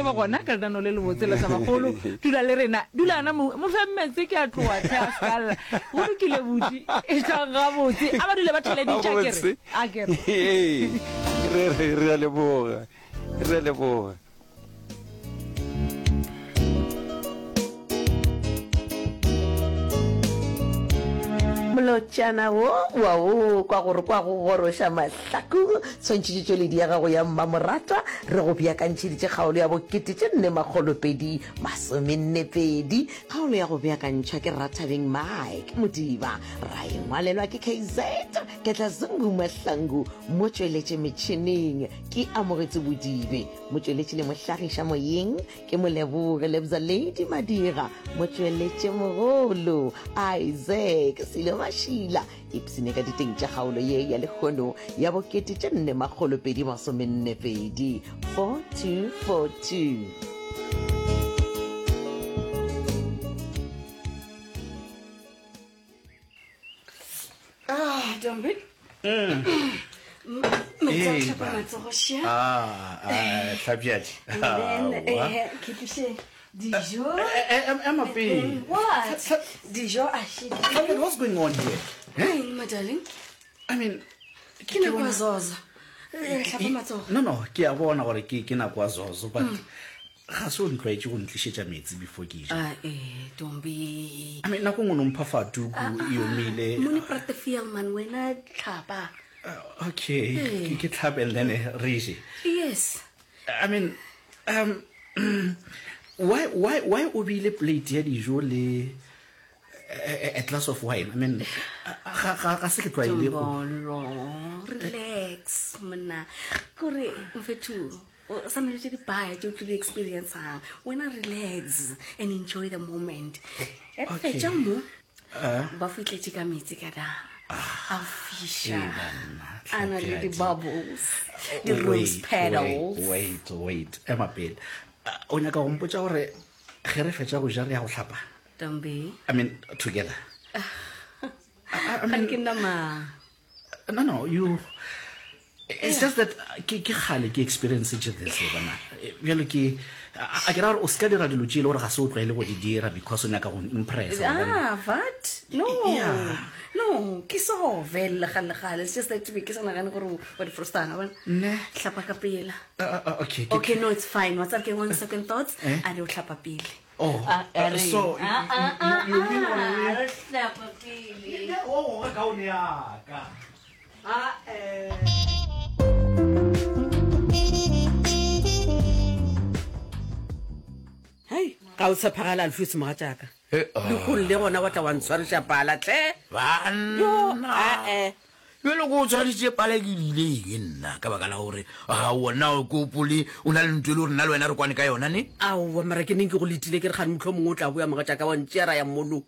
ba gona ka dano le botse la sa bagolo dula le rena dula na mo fa mmetse ke a tloa tla skala go ke le botse e tla ga botse a ba dule ba tshele di chakere a kere re le boga molotšana wo kwa gore kwa go goroša mahlaku tshwantšhitšo le di ya gago ya mmamoratwa re go beakantšheditše kgaolo ya bo 442 kgaolo ya go beakantšhwa ke Rathabeng Mike Modiba ra engwalelwa ke KZ ke tla zungu mahlangu mo tšweletše metšhineng ke amogetse bodibe mo tšweletše le mohlagiša moyeng ke moleboge lebza Lady Madira mo tšweletše mogolo Isaac Shila ipsine ka diteng tša kgaolo ye ya lekgono ya bo 442 4242. Dombe. Fabiette. Dijon. Emma B. What? Dijon acheté. What's going on here? Hey, my darling. I mean, Kina kwa zozo. No, ke a bona gore ke na kwa zozo, but ga se o ntloetse go ntlišetša metsi before ke ja. Dombe. I mean, nako ngwe mpha tuku e omile. Moni prate man wena tlhapa. Okay, ke tlhape and then re je. Yes. I mean, why obile plate ya dijo le a glass of wine? I mean, ga se ke twaile go relax mna kore mfethu something to buy to the experience when I relax and enjoy the moment. Okay. Jambo ba fitletse ka metsi ka da a fisha and the bubbles the rose petals. Wait Emma Bed o nyaka go mpotsa gore ge re fetša go ja re ya go hlapa Dombe. I mean together. I mean no you it's just that ke khale ke experience this bana bjalo ke a ke ra o ska dira dilo tšile gore ga se o tlwaele go di dira because o nyaka go impress. What? No. Yeah. No, ke so vele gale it's just that to be ke sana gane gore wa di frustana bona ne hlapa ka pela. Okay, no, it's fine. What's okay, 1 second thoughts and you hlapa pele. So you mean hlapa pele. ga kaone ya ka Hey, ka o tshepagala Alfuse mogatšaka le golle gona wa tla wa ntshwareša pala tle banna le go tshwaritse pala ke dile ke nna ka baka la gore a wona o kopole o na le ntwe le gore nna le wena re kwane ka yona ne aowa mara ke neng ke go letile ke re gane motlho mongwe o tla boya mogatšaka wa ntšeara ya mmolong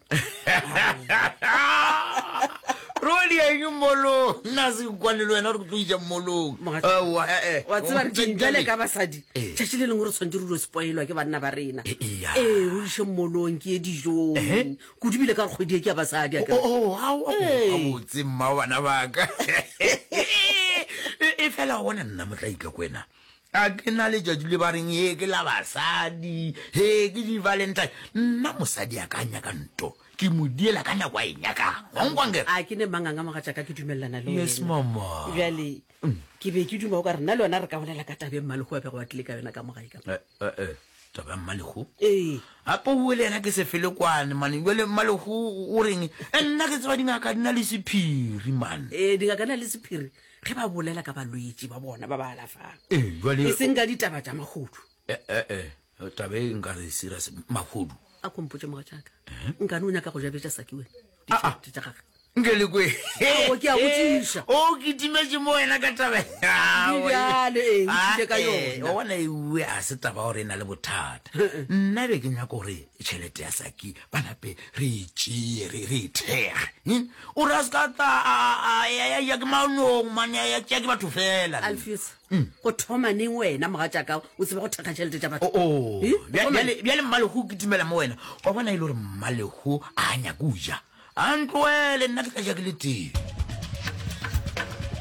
roli ya eng molo nna se kwane le wena re tlo ija mmolong wa tseba jale ka basadi tšatši le leng gore tshwantse re dilo spoilwa ke banna ba rena o diše mmolong ke ye dijong kodubile ka re kgwedi e ke ya basadi ga botse mma bana baka e fela gona nna motlaika kwena a ke na le jadile ba reng e ke la basadi he ke di valentine nna mosadi a ka nyaka nto ke modiela ka nyako a e nyakang gongwangere a ke ne manganga mogatšaka ke dumelelana le yes mama bjale ke be ke duma o ka re nna le wena re ka bolela ka tabeng malego a bego wa tlile ka yona ka mogai ka taba mmalego ee apo o le ena ke se fele kwane mane jale mmalego o reng nna ke tseba dingaka di na le sephiri man dingaka na le sephiri ge ba bolela ka balwetse ba bona ba ba alafang e seng ka ditaba tša magodu tabe nka re serious magodu a kompotse mogatšaka nkane o nyaka go ja betša sakiwena tša gage nke le kwe ke a botsiša o ke timetse mo wena ka tabe ka yona ona ewe a se taba gore e na le bothata nna be ke nyaka gore tšhelete ya saki banape re itšee re ithega o re a se ka tla ya ke maonong mane ya ke batho fela Alfuse go thoma neng wena mogatšaka o tseba go thekga tšhelete tša batho bjale mmalego ke timela mo wena wa bona e le gore mmalego a nyaka o ja a ntloele nna ke tla ja ke le teng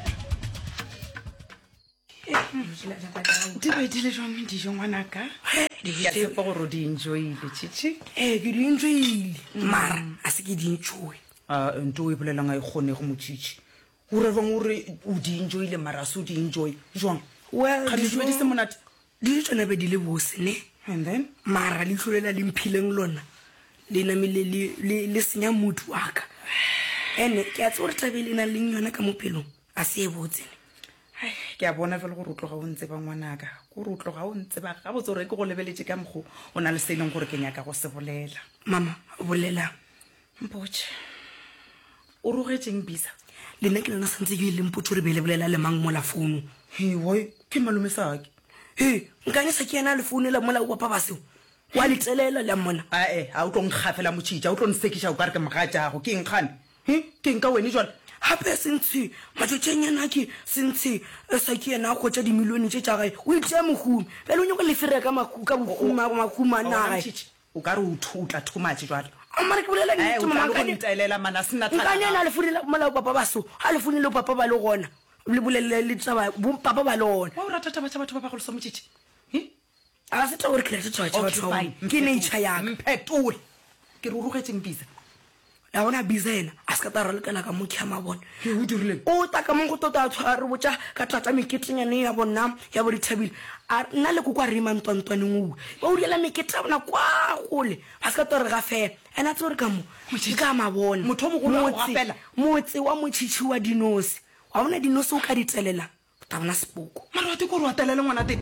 di betile jwang dijo ngwanaka Ke tshepa gore o di enjoyile chichi ke di enjoyile mara a se ke di enjoy nto o e bolelang a e kgone go mochichi gore bang gore o di enjoyile mara se o di enjoy jwang well ga di se monate di tsone be di le bose ne and then mara le tlholela le mphileng lona le namile le senya motho wa ka ene ke a tsore tabele na le yona ka mophelong a se e botse ke a bona fela gore o tloga o ntse ba ngwanaka gore o tloga o ntse ba ga botse gore ke go lebeletse ka mgo o na le se leng gore ke nyaka go se bolela mama bolela mpotse o rogetseng bisa le nna ke lona santse ke ile mpotse re bele bolela le mang mo la founu woi ke malume sake nkanye sa ke yena le founu la mola wa papa seo wa le tselela le mona a o tlo nkgafela motšhitša o tlo nsekisa o ka re ke maga tjago ke engkgane ke eng ka wene jale hape sentse matšotšenyana ke sentse sa ke yena go tša dimilione tše tša gae o itlea mohume pele o nyako lefere ka mahumanagae o ka re o thutla thumatše jale amare ke bolelaelela mana senankanyana le fonile molao papa baso a le fonile papa ba le gona le bolelele le taba papa ba le ona wa o rata taba tša batho ba ba golosa motšhitši a se ta gore ke lete tšaba ke nature yaka mphetole ke re o rogetseng bisa la bona bisa ena a se ka ta ralekela ka mokhi a mabone o dirileng o taka mong go tota a tshware botsa ka tlatsa meketenyane ya bona ya bo dithabile a nna le kokwa re mantwantwaneng o ba o diela mekete ya bona kwa gole ba se ka ta re ga fela ena tse gore ka mo ka mabone motse wa motšhitšhi wa dinosi wa bona dinosi o ka ditelela o ta bona sepoko mara wa te kore wa telele ngwana